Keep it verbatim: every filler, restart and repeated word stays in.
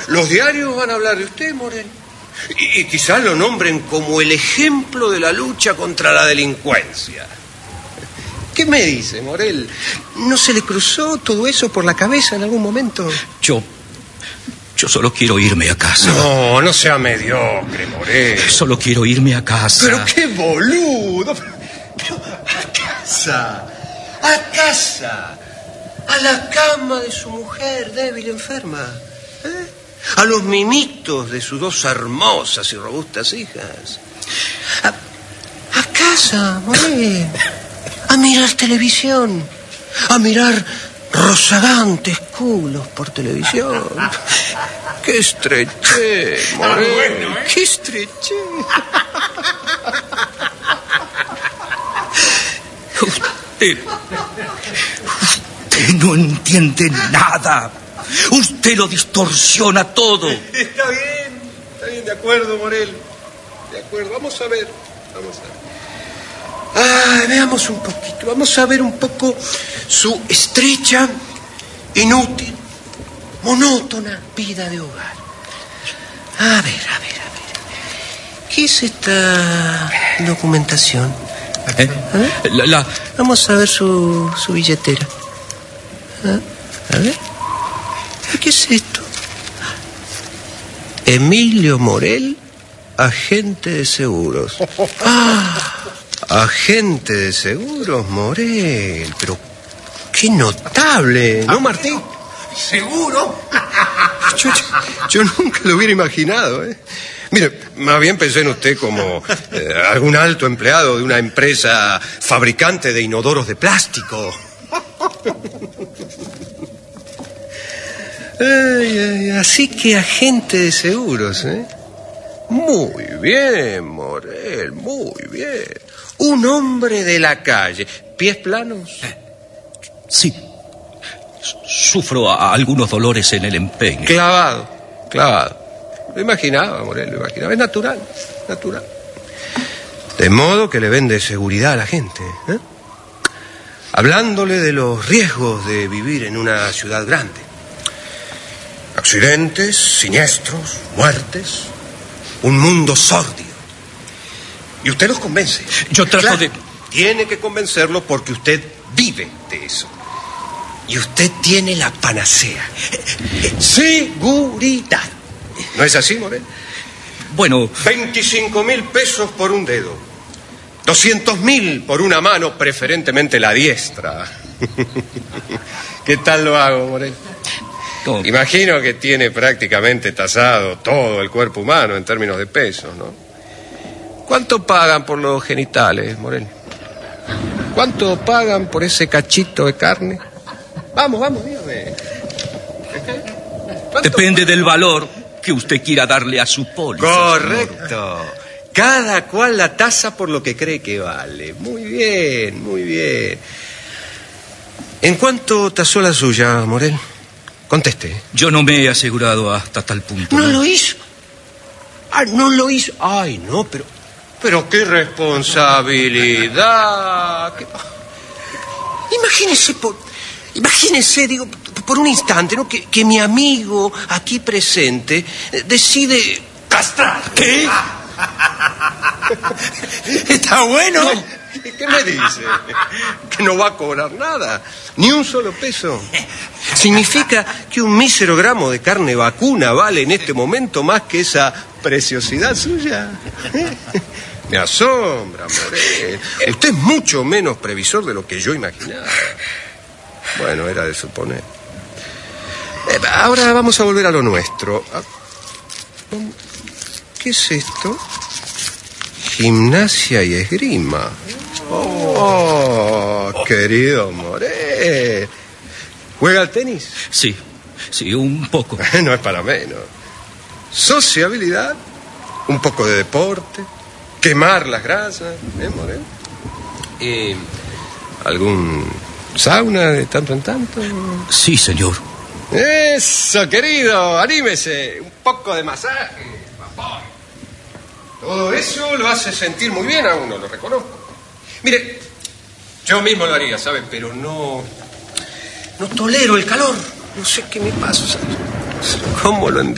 los diarios van a hablar de usted, Morel. Y, y quizás lo nombren como el ejemplo de la lucha contra la delincuencia. ¿Qué me dice, Morel? ¿No se le cruzó todo eso por la cabeza en algún momento? Yo... Yo solo quiero irme a casa. No, no sea mediocre, Morel. Solo quiero irme a casa. Pero qué boludo. Pero, a casa. A casa. A la cama de su mujer débil, enferma. ¿Eh? A los mimitos de sus dos hermosas y robustas hijas. A, a casa, Morel. A mirar televisión. A mirar rozagantes culos por televisión. ¡Qué estrechez, Morel! Bueno, ¿eh? ¡Qué estrechez! Usted... Usted no entiende nada. Usted lo distorsiona todo. Está bien, está bien, de acuerdo, Morel. De acuerdo, vamos a ver, vamos a ver. Ah, veamos un poquito, vamos a ver un poco su estrecha, inútil, monótona vida de hogar. A ver, a ver, a ver. ¿Qué es esta documentación? ¿Eh? ¿Eh? La, la... Vamos a ver su, su billetera. ¿Ah? A ver. ¿Qué es esto? Emilio Morel, agente de seguros. Ah, agente de seguros, Morel. Pero qué notable, ¿no, Martín? ¿Seguro? Yo, yo, yo nunca lo hubiera imaginado, ¿eh? Mire, más bien pensé en usted como eh, algún alto empleado de una empresa fabricante de inodoros de plástico. Ay, ay, así que agente de seguros, ¿eh? Muy bien, Morel, muy bien. Un hombre de la calle. ¿Pies planos? Eh, sí. Sufro a algunos dolores en el empeño. Clavado, clavado. Lo imaginaba, Morel, lo imaginaba. Es natural, natural. De modo que le vende seguridad a la gente, ¿eh? Hablándole de los riesgos de vivir en una ciudad grande. Accidentes, siniestros, muertes, un mundo sórdido. Y usted los convence. Yo trato claro, de... Tiene que convencerlo porque usted vive de eso. Y usted tiene la panacea. Seguridad. ¿No es así, Morel? Bueno... veinticinco mil pesos por un dedo. doscientos mil por una mano, preferentemente la diestra. ¿Qué tal lo hago, Morel? No. Imagino que tiene prácticamente tasado todo el cuerpo humano en términos de pesos, ¿no? ¿Cuánto pagan por los genitales, Morel? ¿Cuánto pagan por ese cachito de carne? Vamos, vamos, dígame. Depende del valor que usted quiera darle a su póliza. Correcto. Señor. Cada cual la tasa por lo que cree que vale. Muy bien, muy bien. ¿En cuánto tasó la suya, Morel? Conteste. Yo no me he asegurado hasta tal punto. ¿No, ¿no? lo hizo? Ah, no lo hizo. Ay, no, pero... Pero qué responsabilidad. ¿Qué... Imagínese, por, imagínese, digo, por un instante, ¿no? Que, que mi amigo aquí presente decide castrar. ¿Qué? Está bueno. ¿Qué me dice? Que no va a cobrar nada, ni un solo peso. Significa que un mísero gramo de carne vacuna vale en este momento más que esa preciosidad suya. Me asombra, Morel. Usted es mucho menos previsor de lo que yo imaginaba. Bueno, era de suponer. Ahora vamos a volver a lo nuestro. ¿Qué es esto? Gimnasia y esgrima. Oh, querido Morel. ¿Juega al tenis? Sí, sí, un poco. No es para menos. Sociabilidad, un poco de deporte, quemar las grasas, ¿eh, Morel? ¿Y algún sauna de tanto en tanto? Sí, señor. Eso, querido, anímese. Un poco de masaje, papá. Todo eso lo hace sentir muy bien a uno, lo reconozco. Mire, yo mismo lo haría, ¿sabe? Pero no... No tolero el calor. No sé qué me pasa. ¿Cómo lo envío?